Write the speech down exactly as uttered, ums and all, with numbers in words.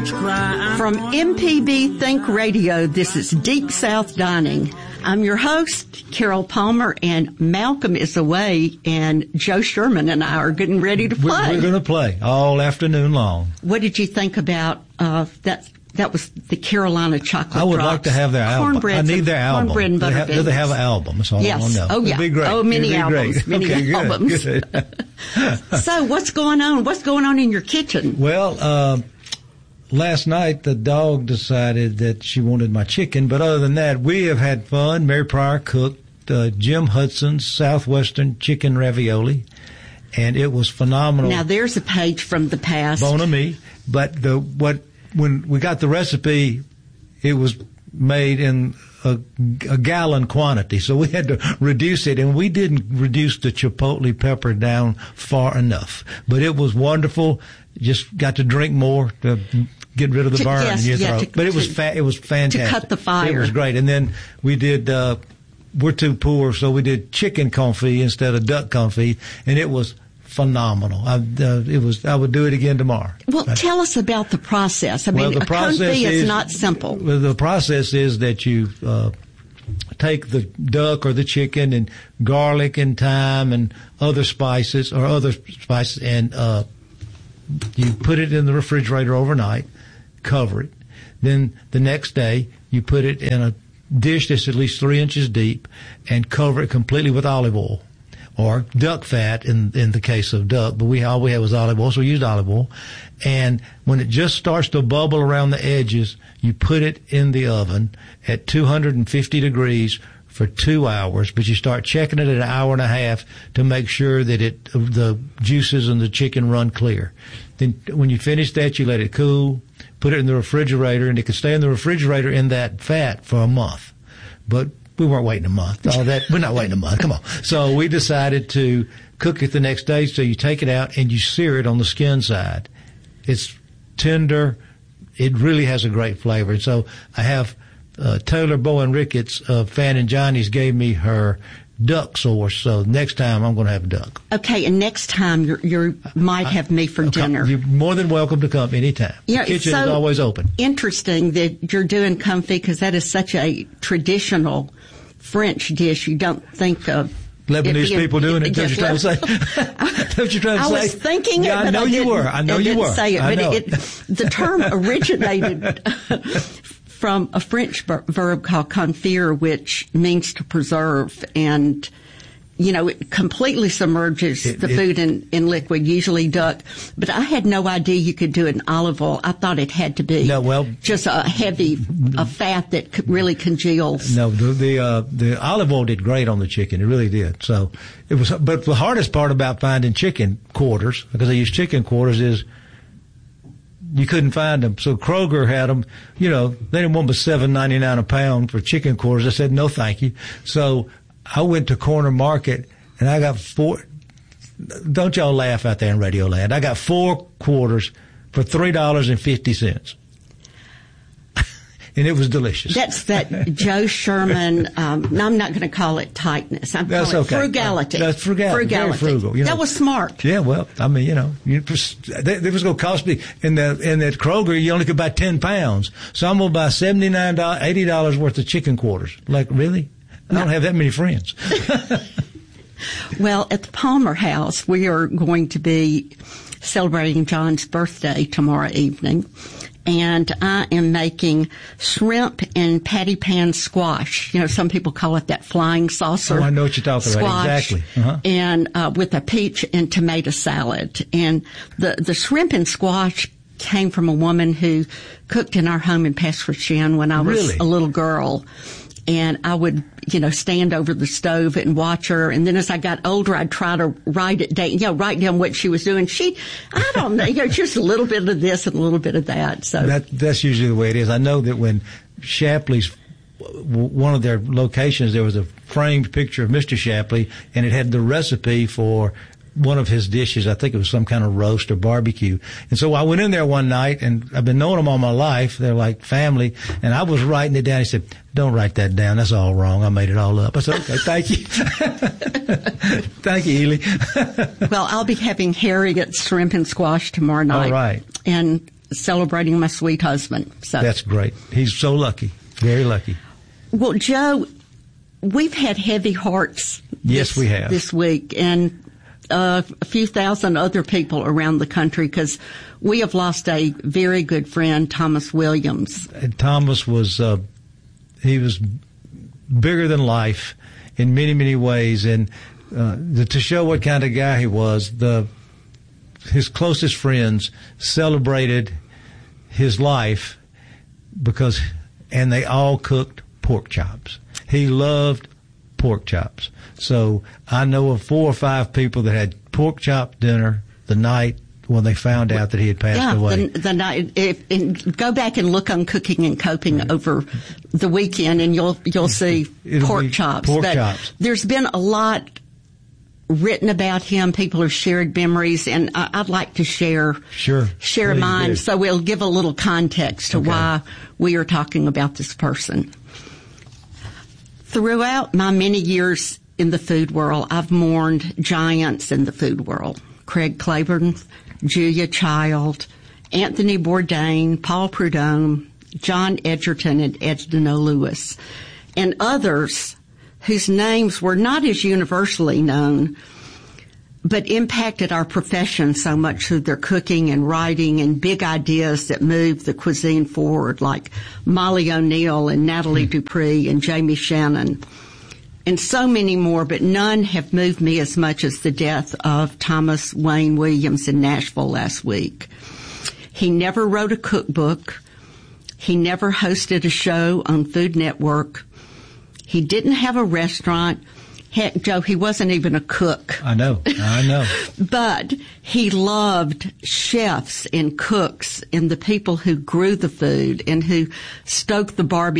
From M P B Think Radio, this is Deep South Dining. I'm your host, Carol Palmer, and Malcolm is away, and Joe Sherman and I are getting ready to play. We're, we're going to play all afternoon long. What did you think about uh, that? That was the Carolina Chocolate I would Drops. like to have their album. I need their album. Cornbread and do, they butter have, do they have an album? That's all yes. I want to know. Oh, yeah. It'd be great. Oh, many It'd be albums. Great. Many okay, albums. Good, good. So what's going on? What's going on in your kitchen? Well, uh, last night the dog decided that she wanted my chicken, but other than that, we have had fun. Mary Pryor cooked uh, Jim Hudson's Southwestern chicken ravioli, and it was phenomenal. Now, there's a page from the past. Bon ami. But the what... When we got the recipe, it was made in a, a gallon quantity, so we had to reduce it, and we didn't reduce the chipotle pepper down far enough. But it was wonderful. Just got to drink more to get rid of the to, burn yes, in your yeah, throat. To, but it was to, fa- it was fantastic. To cut the fire. It was great. And then we did. Uh, we're too poor, so we did chicken confit instead of duck confit, and it was phenomenal. I, uh, it was. I would do it again tomorrow. Well, I, tell us about the process. I well, mean, the a process confit is is not simple. Well, the process is that you uh, take the duck or the chicken and garlic and thyme and other spices or other spices, and uh, you put it in the refrigerator overnight, cover it. Then the next day, you put it in a dish that's at least three inches deep and cover it completely with olive oil. Or duck fat in in the case of duck, but we all we had was olive oil, so we used olive oil. And when it just starts to bubble around the edges, you put it in the oven at two hundred fifty degrees for two hours. But you start checking it at an hour and a half to make sure that it the juices in the chicken run clear. Then when you finish that, you let it cool, put it in the refrigerator, and it can stay in the refrigerator in that fat for a month. But we weren't waiting a month. All that, we're not waiting a month. Come on. So we decided to cook it the next day. So you take it out and you sear it on the skin side. It's tender. It really has a great flavor. And so I have uh, Taylor Bowen Ricketts of Fan and Johnny's gave me her duck sauce. So next time I'm going to have duck. Okay, and next time you you might have me for dinner. You're more than welcome to come anytime. Yeah, the kitchen so is always open. Interesting that you're doing confit because that is such a traditional French dish. You don't think of Lebanese being, people doing it. That's yes, what you're trying to say. That's what you're trying to I say. I was thinking yeah, it, but I know I you were. I know I you didn't were. say it, I but know. It, the term originated from a French verb called confire, which means to preserve, and you know, it completely submerges it, the it, food in, in liquid, usually duck. But I had no idea you could do it in olive oil. I thought it had to be no, well, just a heavy a fat that really congeals. No, the the, uh, the olive oil did great on the chicken. It really did. So it was. But the hardest part about finding chicken quarters, because I use chicken quarters, is you couldn't find them. So Kroger had them. You know, they didn't want but seven ninety nine a pound for chicken quarters. I said no, thank you. So I went to Corner Market and I got four. Don't y'all laugh out there in Radio Land. I got four quarters for three dollars and fifty cents, and it was delicious. That's that Joe Sherman. Um, no, I'm not going to call it tightness. I'm That's calling okay. it frugality. That's frugality. Frugality. Very frugal. You know. That was smart. Yeah, well, I mean, you know, you just, it was going to cost me in the in that Kroger. You only could buy ten pounds, so I'm going to buy seventy nine dollars, eighty dollars worth of chicken quarters. Like, really? I don't have that many friends. Well, at the Palmer House, we are going to be celebrating John's birthday tomorrow evening, and I am making shrimp and patty pan squash. You know, some people call it that flying saucer. Oh, I know what you're talking squash, about. Exactly. Uh-huh. And uh, with a peach and tomato salad. And the, the shrimp and squash came from a woman who cooked in our home in Pass Christian when I was Really? a little girl. And I would, you know, stand over the stove and watch her. And then as I got older, I'd try to write it down, you know, write down what she was doing. She, I don't know, you know, just a little bit of this and a little bit of that. So that, that's usually the way it is. I know that when Shapley's, one of their locations, there was a framed picture of Mister Shapley, and it had the recipe for one of his dishes. I think it was some kind of roast or barbecue. And so I went in there one night, and I've been knowing them all my life. They're like family. And I was writing it down. He said, don't write that down. That's all wrong. I made it all up. I said, okay, thank you. Thank you, Ely. Well, I'll be having Harriet's shrimp and squash tomorrow night. All right. And celebrating my sweet husband. So that's great. He's so lucky, very lucky. Well, Joe, we've had heavy hearts. Yes, this, we have this week, and uh, a few thousand other people around the country because we have lost a very good friend, Thomas Williams. And Thomas was uh, he was bigger than life in many, many ways, and uh, the, to show what kind of guy he was, the his closest friends celebrated his life because, and they all cooked pork chops. He loved pork chops. So I know of four or five people that had pork chop dinner the night when they found out that he had passed yeah, away. The, the night, if, and go back and look on Cooking and Coping right. over the weekend, and you'll you'll see It'll pork chops. Pork but chops. There's been a lot written about him. People have shared memories, and I, I'd like to share sure. share Please mine. do. So we'll give a little context to okay. why we are talking about this person. Throughout my many years in the food world, I've mourned giants in the food world. Craig Claiborne, Julia Child, Anthony Bourdain, Paul Prudhomme, John Edgerton, and Edna Lewis, and others whose names were not as universally known, but impacted our profession so much through their cooking and writing and big ideas that moved the cuisine forward, like Molly O'Neill and Natalie Dupree and Jamie Shannon, and so many more, but none have moved me as much as the death of Thomas Wayne Williams in Nashville last week. He never wrote a cookbook. He never hosted a show on Food Network. He didn't have a restaurant. Heck, Joe, he wasn't even a cook. I know, I know. But he loved chefs and cooks and the people who grew the food and who stoked the barbecue.